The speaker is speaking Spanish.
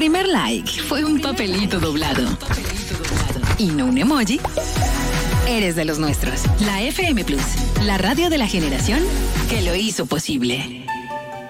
primer like fue un papelito doblado y no un emoji, eres de los nuestros. La FM Plus, la radio de la generación que lo hizo posible.